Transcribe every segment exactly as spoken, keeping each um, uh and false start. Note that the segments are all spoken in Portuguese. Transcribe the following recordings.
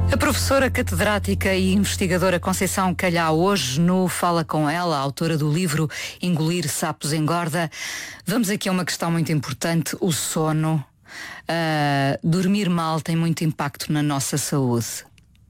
A professora catedrática e investigadora Conceição Calhau, hoje no Fala Com Ela, autora do livro Engolir Sapos Engorda. Vamos aqui a uma questão muito importante, o sono. Uh, dormir mal tem muito impacto na nossa saúde.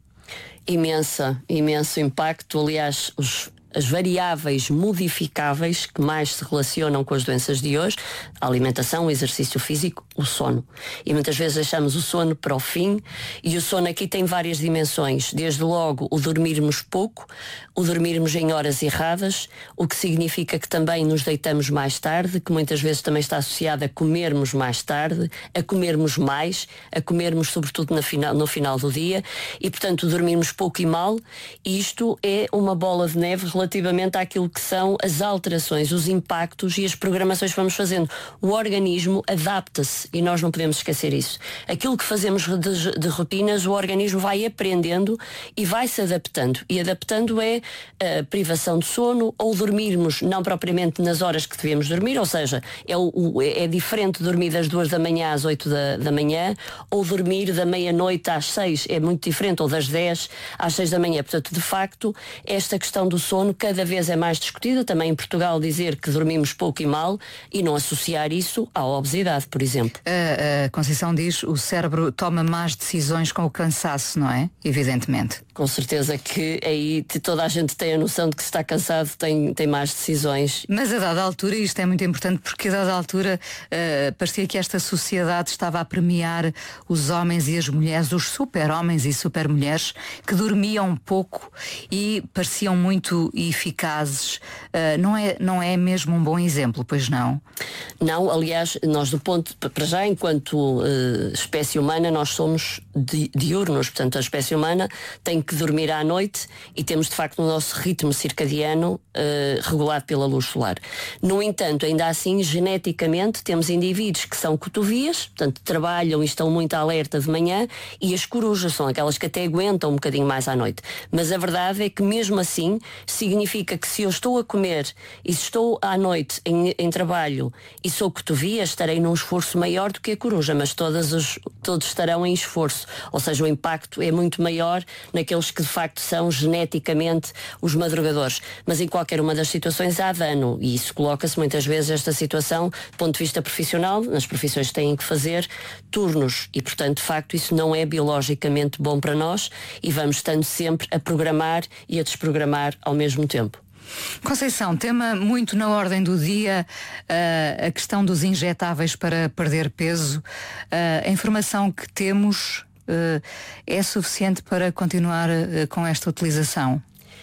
Imensa, imenso impacto. Aliás, os as variáveis modificáveis que mais se relacionam com as doenças de hoje, a alimentação, o exercício físico, o sono. E muitas vezes deixamos o sono para o fim, e o sono aqui tem várias dimensões. Desde logo o dormirmos pouco, o dormirmos em horas erradas, o que significa que também nos deitamos mais tarde, que muitas vezes também está associado a comermos mais tarde, a comermos mais, a comermos sobretudo na final, no final do dia, e portanto dormirmos pouco e mal. E isto é uma bola de neve relativamente àquilo que são as alterações, os impactos e as programações que vamos fazendo. O organismo adapta-se e nós não podemos esquecer isso. Aquilo que fazemos de, de rotinas, o organismo vai aprendendo e vai se adaptando. E adaptando é a privação de sono ou dormirmos não propriamente nas horas que devemos dormir, ou seja, é, o, é diferente dormir das duas da manhã às oito da, da manhã, ou dormir da meia-noite às seis, é muito diferente, ou das dez às seis da manhã. Portanto, de facto, esta questão do sono cada vez é mais discutida, também em Portugal dizer que dormimos pouco e mal e não associar isso à obesidade, por exemplo. A, a Conceição diz o cérebro toma más decisões com o cansaço, não é? Evidentemente. Com certeza que aí toda a gente tem a noção de que se está cansado tem, tem más decisões. Mas a dada altura, isto é muito importante, porque a dada altura uh, parecia que esta sociedade estava a premiar os homens e as mulheres, os super-homens e super-mulheres, que dormiam pouco e pareciam muito eficazes. Uh, não é, não é mesmo um bom exemplo, pois não? Não, aliás, nós do ponto, para já, enquanto uh, espécie humana, nós somos di- diurnos, portanto a espécie humana tem que dormir à noite e temos de facto o nosso ritmo circadiano uh, regulado pela luz solar. No entanto, ainda assim, geneticamente, temos indivíduos que são cotovias, portanto trabalham e estão muito alerta de manhã, e as corujas são aquelas que até aguentam um bocadinho mais à noite. Mas a verdade é que mesmo assim, significa que se eu estou a comer e se estou à noite em, em trabalho e sou cotovia, estarei num esforço maior do que a coruja, mas todas os, todos estarão em esforço. Ou seja, o impacto é muito maior naqueles que de facto são geneticamente os madrugadores. Mas em qualquer uma das situações há dano, e isso coloca-se muitas vezes esta situação do ponto de vista profissional, nas profissões que têm que fazer turnos, e portanto de facto isso não é biologicamente bom para nós, e vamos estando sempre a programar e a desprogramar ao mesmo tempo. Conceição, tema muito na ordem do dia, uh, a questão dos injetáveis para perder peso. Uh, a informação que temos uh, é suficiente para continuar uh, com esta utilização?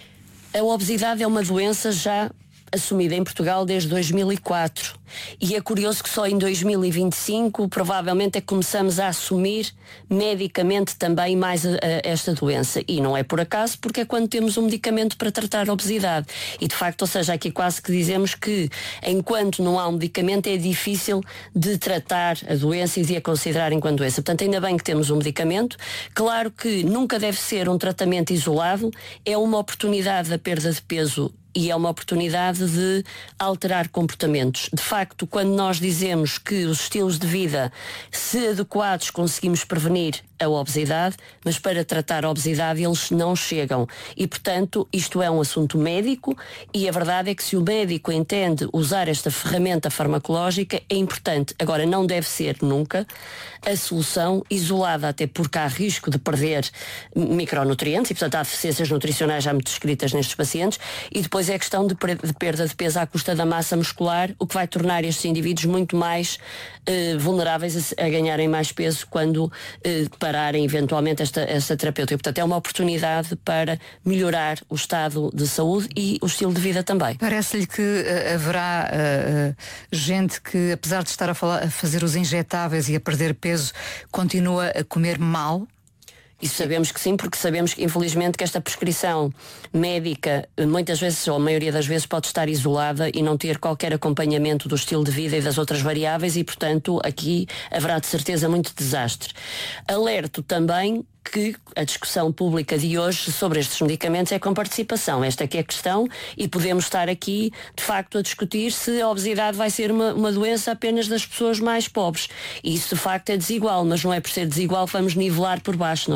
A obesidade é uma doença já assumida em Portugal desde dois mil e quatro, e é curioso que só em dois mil e vinte e cinco provavelmente é que começamos a assumir medicamente também mais a, a esta doença, e não é por acaso, porque é quando temos um medicamento para tratar a obesidade. E de facto, ou seja, aqui quase que dizemos que enquanto não há um medicamento é difícil de tratar a doença e de a considerar enquanto doença. Portanto, ainda bem que temos um medicamento. Claro que nunca deve ser um tratamento isolado, é uma oportunidade da perda de peso e é uma oportunidade de alterar comportamentos. De facto, quando nós dizemos que os estilos de vida, se adequados, conseguimos prevenir a obesidade, mas para tratar a obesidade eles não chegam. E, portanto, isto é um assunto médico, e a verdade é que se o médico entende usar esta ferramenta farmacológica, é importante. Agora, não deve ser nunca a solução isolada, até porque há risco de perder micronutrientes, e, portanto, há deficiências nutricionais já muito descritas nestes pacientes, e depois é questão de, de perda de peso à custa da massa muscular, o que vai tornar estes indivíduos muito mais eh, vulneráveis a, a ganharem mais peso quando eh, pararem eventualmente esta, esta terapêutica. Portanto, é uma oportunidade para melhorar o estado de saúde e o estilo de vida também. Parece-lhe que uh, haverá uh, uh, gente que, apesar de estar a, falar, a fazer os injetáveis e a perder peso, continua a comer mal? Isso sabemos que sim, porque sabemos que infelizmente que esta prescrição médica muitas vezes, ou a maioria das vezes, pode estar isolada e não ter qualquer acompanhamento do estilo de vida e das outras variáveis, e portanto aqui haverá de certeza muito desastre. Alerto também que a discussão pública de hoje sobre estes medicamentos é com participação. Esta é que é a questão, e podemos estar aqui de facto a discutir se a obesidade vai ser uma, uma doença apenas das pessoas mais pobres. E isso de facto é desigual, mas não é por ser desigual que vamos nivelar por baixo. Nós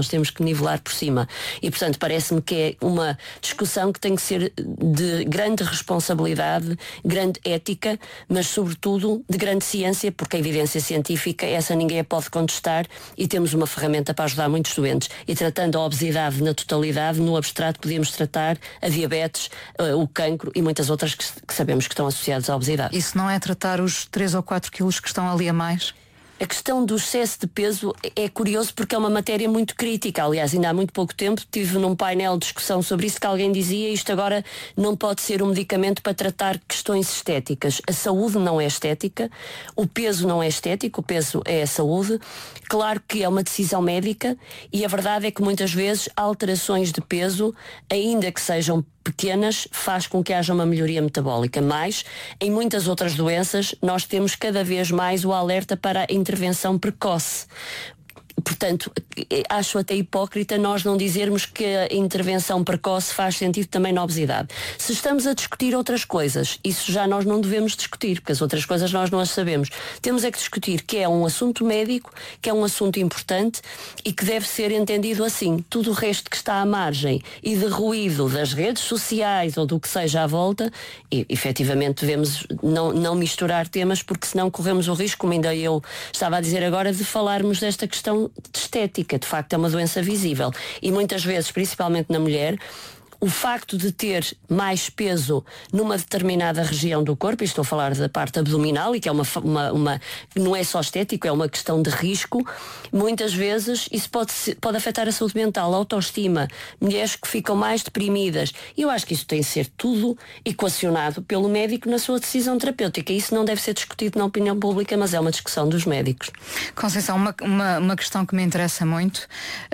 temos que nivelar por cima. E, portanto, parece-me que é uma discussão que tem que ser de grande responsabilidade, grande ética, mas, sobretudo, de grande ciência, porque a evidência científica, essa ninguém a pode contestar, e temos uma ferramenta para ajudar muitos doentes. E tratando a obesidade na totalidade, no abstrato podíamos tratar a diabetes, o cancro e muitas outras que, que sabemos que estão associadas à obesidade. Isso não é tratar os três ou quatro quilos que estão ali a mais? A questão do excesso de peso é curioso porque é uma matéria muito crítica. Aliás, ainda há muito pouco tempo tive num painel de discussão sobre isso que alguém dizia: isto agora não pode ser um medicamento para tratar questões estéticas. A saúde não é estética, o peso não é estético, o peso é a saúde. Claro que é uma decisão médica e a verdade é que muitas vezes alterações de peso, ainda que sejam pequenas, faz com que haja uma melhoria metabólica. Mas, em muitas outras doenças, nós temos cada vez mais o alerta para a intervenção precoce. Portanto, acho até hipócrita nós não dizermos que a intervenção precoce faz sentido também na obesidade. Se estamos a discutir outras coisas, isso já nós não devemos discutir, porque as outras coisas nós não as sabemos. Temos é que discutir que é um assunto médico, que é um assunto importante e que deve ser entendido assim. Tudo o resto que está à margem e de ruído das redes sociais ou do que seja à volta, e, efetivamente devemos não, não misturar temas, porque senão corremos o risco, como ainda eu estava a dizer agora, de falarmos desta questão de estética. De facto é uma doença visível e muitas vezes, principalmente na mulher, o facto de ter mais peso numa determinada região do corpo, e estou a falar da parte abdominal, e que é uma, uma, uma não é só estético, é uma questão de risco, muitas vezes isso pode, pode afetar a saúde mental, a autoestima, mulheres que ficam mais deprimidas, e eu acho que isso tem de ser tudo equacionado pelo médico na sua decisão terapêutica. Isso não deve ser discutido na opinião pública, mas é uma discussão dos médicos. Conceição, uma, uma, uma questão que me interessa muito, uh,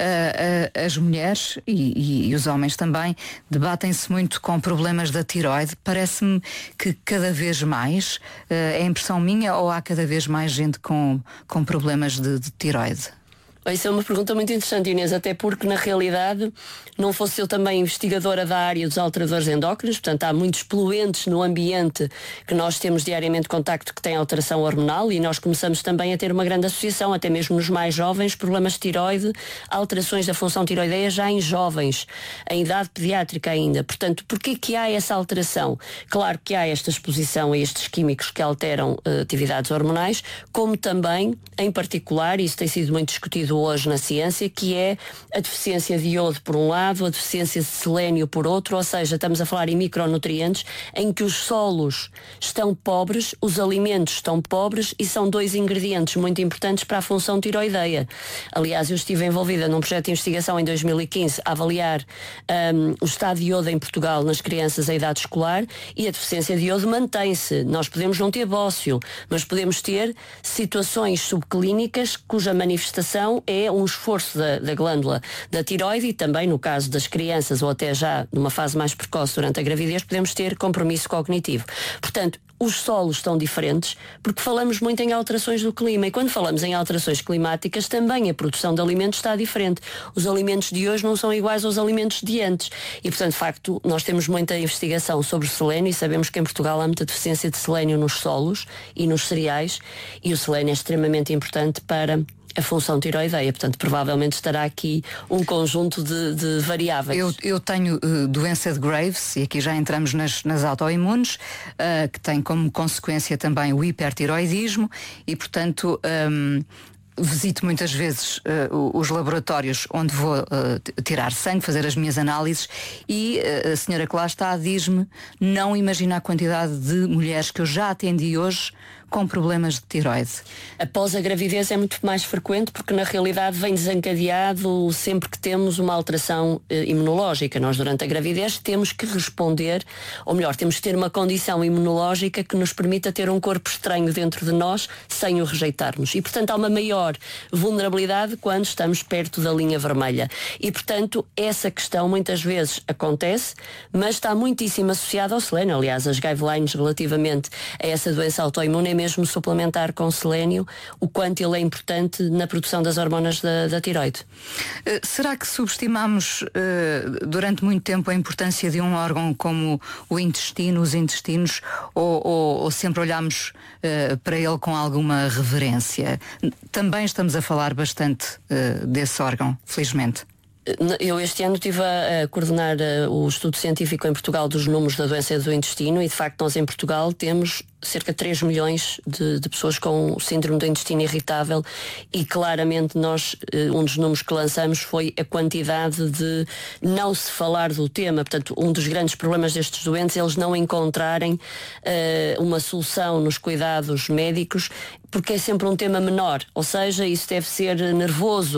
uh, as mulheres e, e, e os homens também debatem-se muito com problemas da tiroide. Parece-me que cada vez mais, uh, é impressão minha, ou há cada vez mais gente com, com problemas de, de tiroide? Isso é uma pergunta muito interessante, Inês, até porque na realidade não fosse eu também investigadora da área dos alteradores endócrinos, portanto há muitos poluentes no ambiente que nós temos diariamente contacto que têm alteração hormonal, e nós começamos também a ter uma grande associação, até mesmo nos mais jovens, problemas de tiroide, alterações da função tiroideia já em jovens, em idade pediátrica ainda. Portanto, porquê que há essa alteração? Claro que há esta exposição a estes químicos que alteram uh, atividades hormonais, como também, em particular, isso tem sido muito discutido hoje na ciência, que é a deficiência de iodo por um lado, a deficiência de selénio por outro, ou seja, estamos a falar em micronutrientes em que os solos estão pobres, os alimentos estão pobres, e são dois ingredientes muito importantes para a função tiroideia. Aliás, eu estive envolvida num projeto de investigação em dois mil e quinze a avaliar um, o estado de iodo em Portugal nas crianças em idade escolar, e a deficiência de iodo mantém-se. Nós podemos não ter bócio, mas podemos ter situações subclínicas cuja manifestação é um esforço da, da glândula da tiroide, e também no caso das crianças ou até já numa fase mais precoce durante a gravidez podemos ter compromisso cognitivo. Portanto, os solos estão diferentes porque falamos muito em alterações do clima, e quando falamos em alterações climáticas também a produção de alimentos está diferente. Os alimentos de hoje não são iguais aos alimentos de antes, e portanto, de facto, nós temos muita investigação sobre selênio, e sabemos que em Portugal há muita deficiência de selênio nos solos e nos cereais, e o selênio é extremamente importante para a função tiroideia, portanto provavelmente estará aqui um conjunto de, de variáveis. Eu, eu tenho uh, doença de Graves, e aqui já entramos nas, nas autoimunes, uh, que tem como consequência também o hipertiroidismo, e portanto um, visito muitas vezes uh, os laboratórios onde vou uh, tirar sangue, fazer as minhas análises, e uh, a senhora que lá está diz-me: não imagina a quantidade de mulheres que eu já atendi hoje com problemas de tiroide. Após a gravidez é muito mais frequente, porque na realidade vem desencadeado sempre que temos uma alteração eh, imunológica. Nós durante a gravidez temos que responder, ou melhor, temos que ter uma condição imunológica que nos permita ter um corpo estranho dentro de nós sem o rejeitarmos. E portanto há uma maior vulnerabilidade quando estamos perto da linha vermelha. E portanto essa questão muitas vezes acontece, mas está muitíssimo associada ao selênio. Aliás, as guidelines relativamente a essa doença autoimune é mesmo suplementar com selénio, o quanto ele é importante na produção das hormonas da, da tiroide. Uh, será que subestimamos uh, durante muito tempo a importância de um órgão como o intestino, os intestinos, ou, ou, ou sempre olhamos uh, para ele com alguma reverência? Também estamos a falar bastante uh, desse órgão, felizmente. Eu este ano estive a, a coordenar uh, o estudo científico em Portugal dos números da doença do intestino e de facto nós em Portugal temos cerca de três milhões de, de pessoas com síndrome do intestino irritável e claramente nós, uh, um dos números que lançamos foi a quantidade de não se falar do tema. Portanto, um dos grandes problemas destes doentes é eles não encontrarem uh, uma solução nos cuidados médicos, porque é sempre um tema menor, ou seja, isso deve ser nervoso,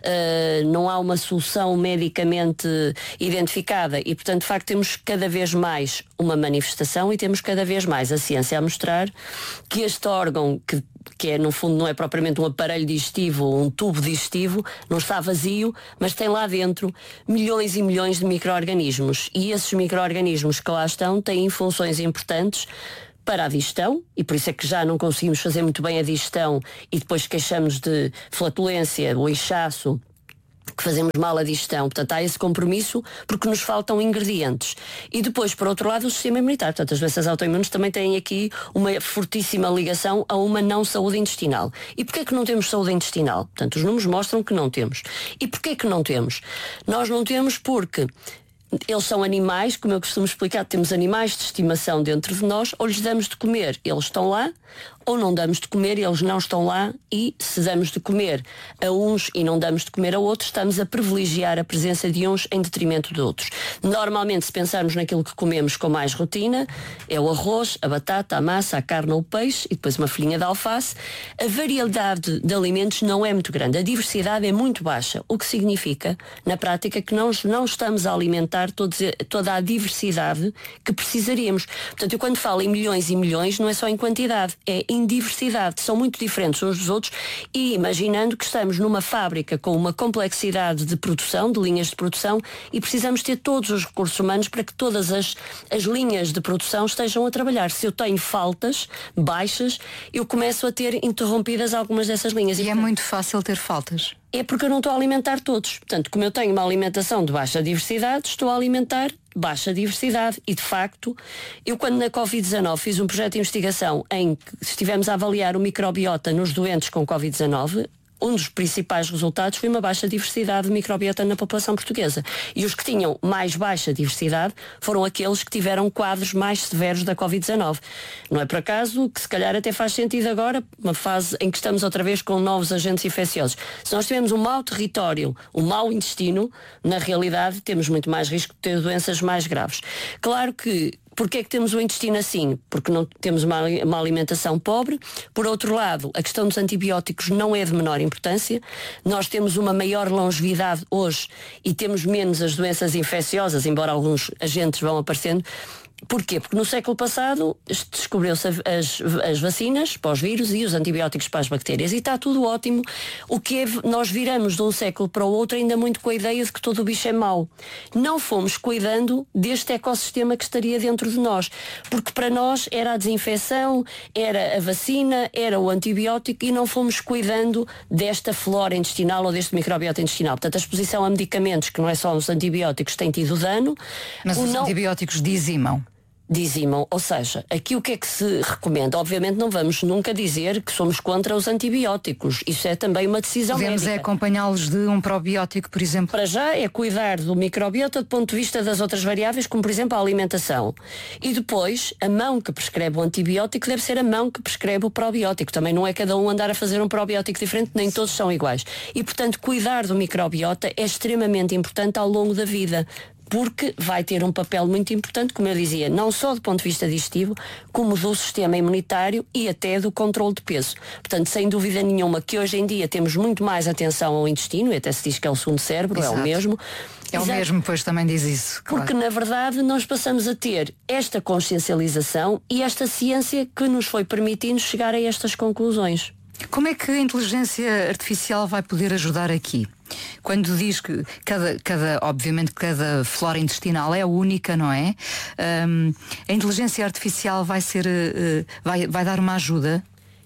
uh, não há uma solução medicamente identificada e, portanto, de facto temos cada vez mais uma manifestação e temos cada vez mais a ciência a mostrar que este órgão, que, que é no fundo não é propriamente um aparelho digestivo, um tubo digestivo, não está vazio, mas tem lá dentro milhões e milhões de micro-organismos e esses micro-organismos que lá estão têm funções importantes para a digestão, e por isso é que já não conseguimos fazer muito bem a digestão e depois queixamos de flatulência ou inchaço, que fazemos mal à digestão. Portanto, há esse compromisso porque nos faltam ingredientes. E depois, por outro lado, o sistema imunitário. Portanto, as doenças autoimunes também têm aqui uma fortíssima ligação a uma não saúde intestinal. E porquê é que não temos saúde intestinal? Portanto, os números mostram que não temos. E porquê é que não temos? Nós não temos porque eles são animais, como eu costumo explicar, temos animais de estimação dentro de nós, ou lhes damos de comer, eles estão lá, ou não damos de comer, eles não estão lá, e se damos de comer a uns e não damos de comer a outros, estamos a privilegiar a presença de uns em detrimento de outros. Normalmente, se pensarmos naquilo que comemos com mais rotina, é o arroz, a batata, a massa, a carne ou o peixe, e depois uma folhinha de alface. A variedade de alimentos não é muito grande, a diversidade é muito baixa, o que significa, na prática, que nós não estamos a alimentar todos, toda a diversidade que precisaríamos. Portanto, eu quando falo em milhões e milhões, não é só em quantidade, é em diversidade. São muito diferentes uns dos outros e imaginando que estamos numa fábrica com uma complexidade de produção, de linhas de produção, e precisamos ter todos os recursos humanos para que todas as, as linhas de produção estejam a trabalhar. Se eu tenho faltas baixas, eu começo a ter interrompidas algumas dessas linhas. E, e é muito fácil ter faltas. É porque eu não estou a alimentar todos. Portanto, como eu tenho uma alimentação de baixa diversidade, estou a alimentar baixa diversidade. E, de facto, eu quando na covid dezanove fiz um projeto de investigação em que estivemos a avaliar o microbiota nos doentes com covid dezanove, um dos principais resultados foi uma baixa diversidade de microbiota na população portuguesa. E os que tinham mais baixa diversidade foram aqueles que tiveram quadros mais severos da covid dezanove. Não é por acaso que se calhar até faz sentido agora, uma fase em que estamos outra vez com novos agentes infecciosos. Se nós tivermos um mau território, um mau intestino, na realidade temos muito mais risco de ter doenças mais graves. Claro que Porquê é que temos o intestino assim? Porque não temos uma, uma alimentação pobre. Por outro lado, a questão dos antibióticos não é de menor importância. Nós temos uma maior longevidade hoje e temos menos as doenças infecciosas, embora alguns agentes vão aparecendo. Porquê? Porque no século passado descobriu-se as, as vacinas para os vírus e os antibióticos para as bactérias e está tudo ótimo. O que é, nós viramos de um século para o outro ainda muito com a ideia de que todo o bicho é mau. Não fomos cuidando deste ecossistema que estaria dentro de nós, porque para nós era a desinfecção, era a vacina, era o antibiótico e não fomos cuidando desta flora intestinal ou deste microbiota intestinal. Portanto, a exposição a medicamentos, que não é só os antibióticos, tem tido dano. Mas os não... antibióticos dizimam. Dizimam, ou seja, aqui o que é que se recomenda? Obviamente não vamos nunca dizer que somos contra os antibióticos. Isso é também uma decisão médica. Devemos é acompanhá-los de um probiótico, por exemplo. Para já é cuidar do microbiota do ponto de vista das outras variáveis, como por exemplo a alimentação. E depois, a mão que prescreve o antibiótico deve ser a mão que prescreve o probiótico. Também não é cada um andar a fazer um probiótico diferente, nem todos são iguais. E portanto, cuidar do microbiota é extremamente importante ao longo da vida, porque vai ter um papel muito importante, como eu dizia, não só do ponto de vista digestivo, como do sistema imunitário e até do controle de peso. Portanto, sem dúvida nenhuma que hoje em dia temos muito mais atenção ao intestino, e até se diz que é o segundo cérebro, Exato. É o mesmo. É o Exato. mesmo, pois também diz isso. Claro. Porque, na verdade, nós passamos a ter esta consciencialização e esta ciência que nos foi permitindo chegar a estas conclusões. Como é que a inteligência artificial vai poder ajudar aqui? Quando diz que cada, cada, obviamente cada flora intestinal é única, não é? Um, a inteligência artificial vai ser, uh, vai, vai dar uma ajuda?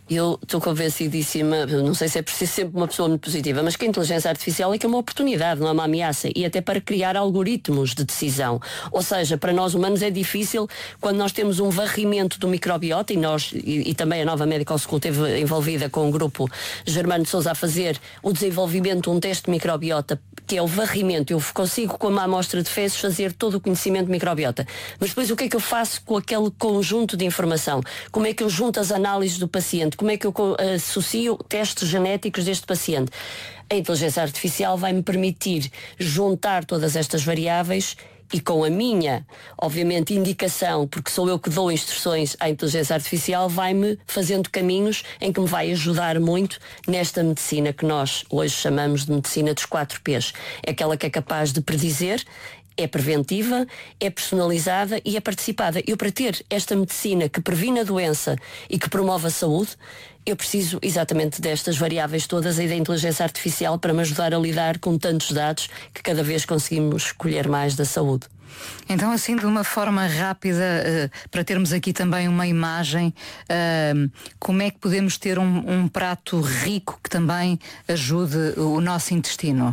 Eu estou convencidíssima, não sei se é preciso sempre uma pessoa muito positiva, mas que a inteligência artificial é que é uma oportunidade, não é uma ameaça, e até para criar algoritmos de decisão. Ou seja, para nós humanos é difícil quando nós temos um varrimento do microbiota, e nós, e, e também a Nova Medical School esteve envolvida com o grupo Germano de Sousa a fazer o desenvolvimento de um teste de microbiota, que é o varrimento. Eu consigo, com uma amostra de fezes, fazer todo o conhecimento de microbiota. Mas depois o que é que eu faço com aquele conjunto de informação? Como é que eu junto as análises do paciente? Como é que eu associo testes genéticos deste paciente? A inteligência artificial vai-me permitir juntar todas estas variáveis e, com a minha, obviamente, indicação, porque sou eu que dou instruções à inteligência artificial, vai-me fazendo caminhos em que me vai ajudar muito nesta medicina que nós hoje chamamos de medicina dos quatro P's. É aquela que é capaz de predizer, é preventiva, é personalizada e é participada. Eu, para ter esta medicina que previne a doença e que promove a saúde, eu preciso exatamente destas variáveis todas e da inteligência artificial para me ajudar a lidar com tantos dados que cada vez conseguimos escolher mais da saúde. Então, assim, de uma forma rápida, uh, para termos aqui também uma imagem, uh, como é que podemos ter um, um prato rico que também ajude o nosso intestino?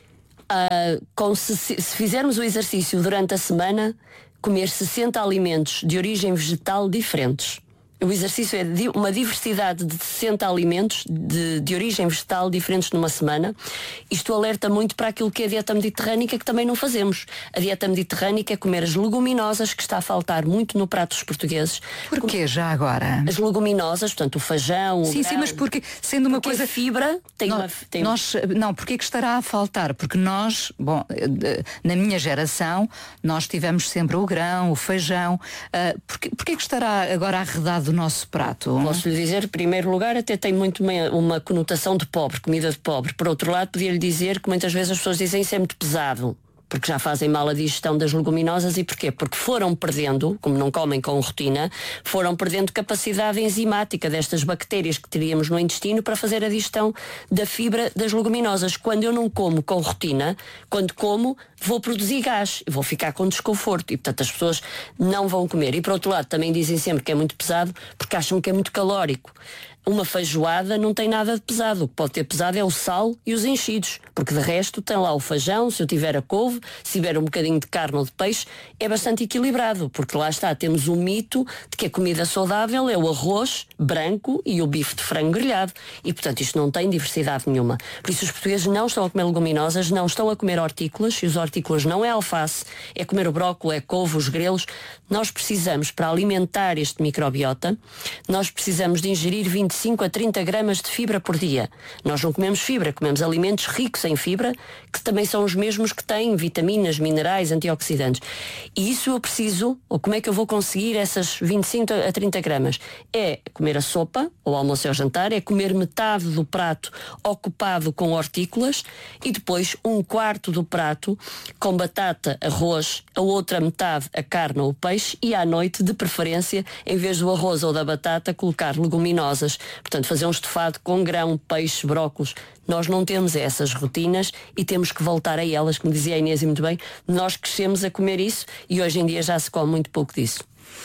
Uh, com, se, se fizermos o exercício durante a semana, comer sessenta alimentos de origem vegetal diferentes. O exercício é de uma diversidade de sessenta alimentos de, de origem vegetal diferentes numa semana. Isto alerta muito para aquilo que é a dieta mediterrânica, que também não fazemos. A dieta mediterrânica é comer as leguminosas, que está a faltar muito no prato dos portugueses. Porquê já agora? As leguminosas, portanto o feijão, sim, o sim, mas porque, sendo uma porque coisa... a fibra tem nós, uma... Tem... Nós, não, porque é que estará a faltar? Porque nós, bom, na minha geração, nós tivemos sempre o grão, o feijão. Uh, porque, porque é que estará agora arredado do nosso prato? Posso lhe dizer, em primeiro lugar, até tem muito uma, uma conotação de pobre, comida de pobre. Por outro lado, podia-lhe dizer que muitas vezes as pessoas dizem isso é muito pesado, porque já fazem mal a digestão das leguminosas. E porquê? Porque foram perdendo, como não comem com rotina, foram perdendo capacidade enzimática destas bactérias que teríamos no intestino para fazer a digestão da fibra das leguminosas. Quando eu não como com rotina, quando como, vou produzir gás, vou ficar com desconforto e, portanto, as pessoas não vão comer. E, por outro lado, também dizem sempre que é muito pesado porque acham que é muito calórico. Uma feijoada não tem nada de pesado. O que pode ter pesado é o sal e os enchidos, porque de resto tem lá o feijão, se eu tiver a couve, se tiver um bocadinho de carne ou de peixe, é bastante equilibrado, porque lá está, temos o mito de que a comida saudável é o arroz branco e o bife de frango grelhado, e portanto isto não tem diversidade nenhuma. Por isso os portugueses não estão a comer leguminosas, não estão a comer hortícolas, e os hortícolas não é alface, é comer o brócolis, é couve, os grelos. Nós precisamos, para alimentar este microbiota, nós precisamos de ingerir vinte e cinco a trinta gramas de fibra por dia. Nós não comemos fibra, comemos alimentos ricos em fibra, que também são os mesmos que têm vitaminas, minerais, antioxidantes. E isso eu preciso, ou como é que eu vou conseguir essas vinte e cinco a trinta gramas? É comer a sopa, ou almoço ou jantar, é comer metade do prato ocupado com hortícolas e depois um quarto do prato com batata, arroz, a outra metade a carne ou o peixe, e à noite, de preferência, em vez do arroz ou da batata, colocar leguminosas. Portanto, fazer um estofado com grão, peixe, brócolos. Nós não temos essas rotinas e temos que voltar a elas, como dizia a Inês muito bem. Nós crescemos a comer isso e hoje em dia já se come muito pouco disso.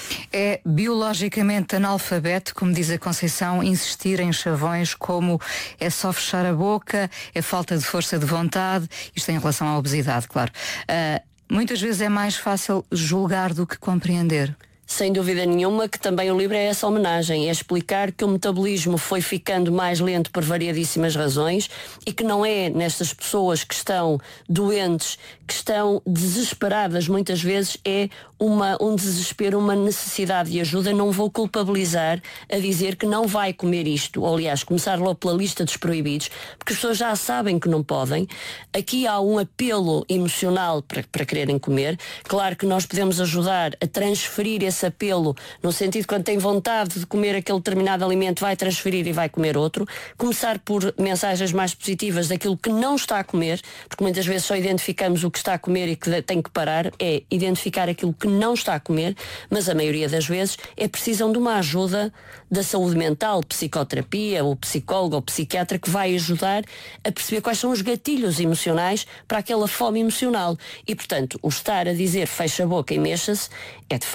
É biologicamente analfabeto, como diz a Conceição, insistir em chavões como é só fechar a boca, é falta de força de vontade, isto em relação à obesidade, claro. Uh, muitas vezes é mais fácil julgar do que compreender. Sem dúvida nenhuma que também o livro é essa homenagem, é explicar que o metabolismo foi ficando mais lento por variadíssimas razões e que não é nestas pessoas que estão doentes, que estão desesperadas, muitas vezes é uma, um desespero, uma necessidade de ajuda. Não vou culpabilizar a dizer que não vai comer isto, ou aliás, começar logo pela lista dos proibidos, porque as pessoas já sabem que não podem. Aqui há um apelo emocional para, para quererem comer. Claro que nós podemos ajudar a transferir esse esse apelo, no sentido que quando tem vontade de comer aquele determinado alimento vai transferir e vai comer outro. Começar por mensagens mais positivas daquilo que não está a comer, porque muitas vezes só identificamos o que está a comer e que tem que parar, é identificar aquilo que não está a comer, mas a maioria das vezes é precisam de uma ajuda da saúde mental, psicoterapia, ou psicólogo ou psiquiatra, que vai ajudar a perceber quais são os gatilhos emocionais para aquela fome emocional. E portanto, o estar a dizer fecha a boca e mexa-se é de facto só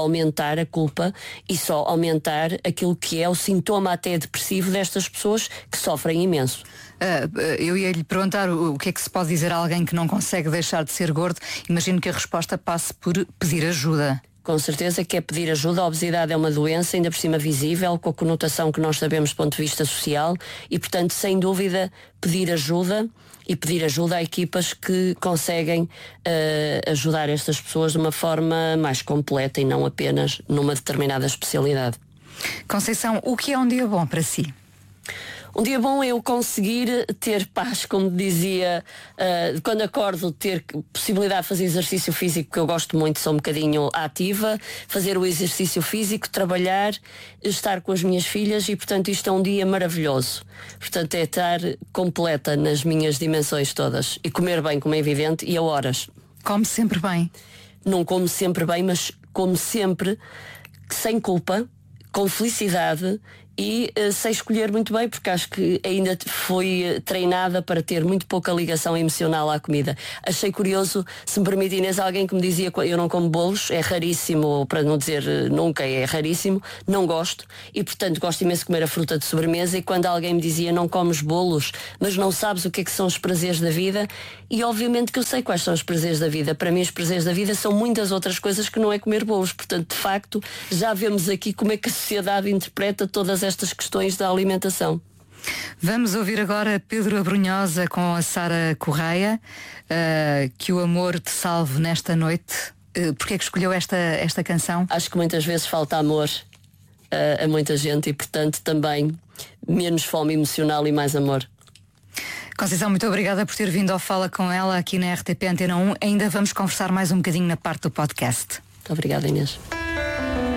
aumentar a culpa e só aumentar aquilo que é o sintoma até depressivo destas pessoas que sofrem imenso. Uh, eu ia lhe perguntar o, o que é que se pode dizer a alguém que não consegue deixar de ser gordo. Imagino que a resposta passe por pedir ajuda. Com certeza que é pedir ajuda. A obesidade é uma doença, ainda por cima visível, com a conotação que nós sabemos do ponto de vista social e, portanto, sem dúvida, pedir ajuda e pedir ajuda a equipas que conseguem uh, ajudar estas pessoas de uma forma mais completa e não apenas numa determinada especialidade. Conceição, o que é um dia bom para si? Um dia bom é eu conseguir ter paz, como dizia, uh, quando acordo, ter possibilidade de fazer exercício físico, que eu gosto muito, sou um bocadinho ativa, fazer o exercício físico, trabalhar, estar com as minhas filhas e, portanto, isto é um dia maravilhoso. Portanto, é estar completa nas minhas dimensões todas e comer bem, como é evidente, e a horas. Come sempre bem? Não como sempre bem, mas como sempre, sem culpa, com felicidade e uh, sei escolher muito bem, porque acho que ainda fui uh, treinada para ter muito pouca ligação emocional à comida. Achei curioso, se me permite, Inês, alguém que me dizia eu não como bolos, é raríssimo, para não dizer uh, nunca, é raríssimo, não gosto e, portanto, gosto imenso de comer a fruta de sobremesa. E quando alguém me dizia não comes bolos, mas não sabes o que é que são os prazeres da vida, e obviamente que eu sei quais são os prazeres da vida. Para mim os prazeres da vida são muitas outras coisas que não é comer bolos. Portanto, de facto, já vemos aqui como é que a sociedade interpreta todas estas questões da alimentação. Vamos ouvir agora Pedro Abrunhosa com a Sara Correia, uh, Que o Amor Te Salve Nesta Noite. Uh, Porquê é que escolheu esta, esta canção? Acho que muitas vezes falta amor uh, a muita gente e, portanto, também menos fome emocional e mais amor. Conceição, muito obrigada por ter vindo ao Fala Com Ela aqui na R T P Antena um. Ainda vamos conversar mais um bocadinho na parte do podcast. Muito obrigada, Inês.